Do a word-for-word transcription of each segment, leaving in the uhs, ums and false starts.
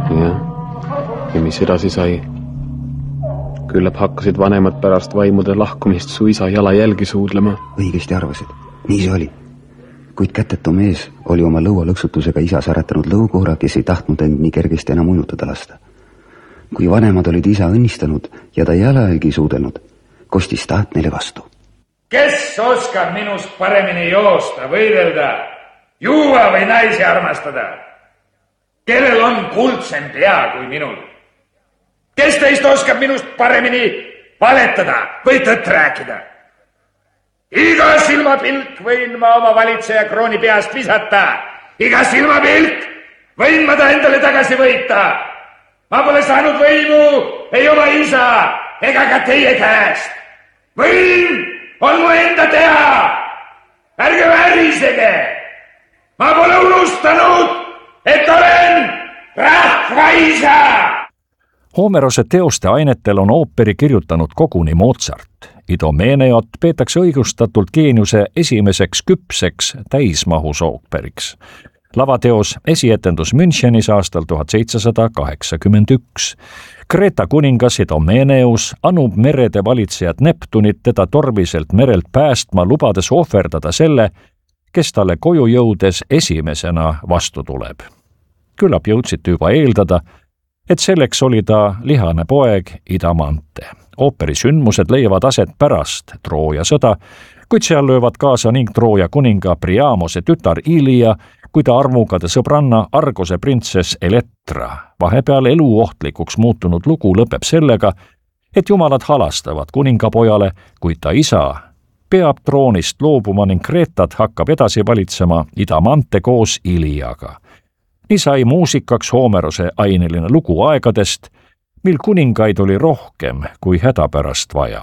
jah, ja mis edasi sai? Küllap hakkasid vanemad pärast vaimude lahkumist su isa jalajälgi suudlema. Õigesti arvasid, nii see oli. Kuid kätetu mees oli oma lõualõksutusega isa säratanud lõukohra, kes ei tahtnud end nii kergesti enam ujutada lasta. Kui vanemad olid isa õnnistanud ja ta jalajälgi suudelnud, kostis taht neile vastu. Kes oskab minust paremini joosta, võidelda, juua või naisi armastada? Kellel on kuldsem pea kui minul? Kes teist oskab minust paremini valetada või tõtt rääkida? Iga silmapilt võin ma oma valitseja krooni peast visata. Iga silmapilt võin ma ta endale tagasi võita. Ma pole saanud võimu ei oma isa ega ka teie käest. Võim on mu enda teha. Ärge värisege. Ma pole unustanud, et olen rahva isa. Homerose teoste ainetel on ooperi kirjutanud koguni Mozart. Idomeneot peetakse õigustatult geeniuse esimeseks küpseks täismahus ooperiks. Lavateos esietendus Münchenis aastal tuhat seitsesada kaheksakümmend üks. Kreeta kuningas Idomeneus anub merede valitsejad Neptunit teda tormiselt merelt päästma, lubades ohverdada selle, kes talle koju jõudes esimesena vastu tuleb. Küllap jõudsite juba eeldada, et selleks oli ta lihane poeg Idamante. Ooperi sündmused leiavad aset pärast Trooja sõda, kuid seal löövad kaasa ning Trooja kuninga Priamose tütar Ilia, kui ta armukade sõbranna Argose printsess Elektra. Vahepeal eluohtlikuks muutunud lugu lõpeb sellega, et jumalad halastavad kuningapojale, kuid ta isa peab troonist loobuma ning Kreetat hakkab edasi valitsema Idamante koos Iliaga. Nii sai muusikaks Homerose aineline lugu aegadest, mil kuningaid oli rohkem kui hädapärast vaja.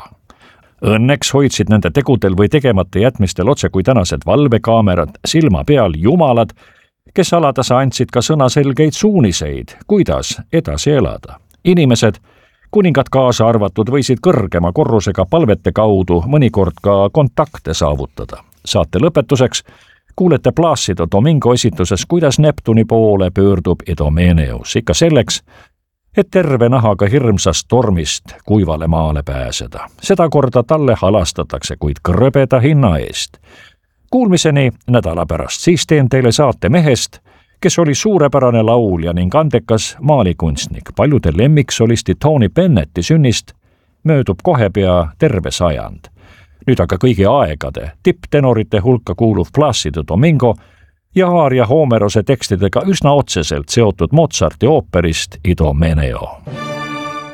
Õnneks hoidsid nende tegudel või tegemata jätmistel otse kui tänased valvekaamerad silma peal jumalad, kes alatasa andsid ka sõnaselgeid suuniseid, kuidas edasi elada. Inimesed, kuningad kaasa arvatud, võisid kõrgema korrusega palvete kaudu mõnikord ka kontakte saavutada. Saate lõpetuseks kuulete Placido Domingo esituses, kuidas Neptuni poole pöördub Idomeneus, ikka selleks, et terve nahaga hirmsast tormist kuivale maale pääseda. Seda korda talle halastatakse, kuid krõbeda hinna eest. Kuulmiseni nädala pärast, siis teen teile saate mehest, kes oli suurepärane laulja ning andekas maalikunstnik. Paljude lemmiksolisti Tony Bennetti sünnist möödub kohe pea terve sajand. Nüüd aga kõigi aegade tipptenorite hulka kuuluv Placido Domingo ja aaria Homerose tekstidega üsna otseselt seotud Mozarti ooperist Idomeneo.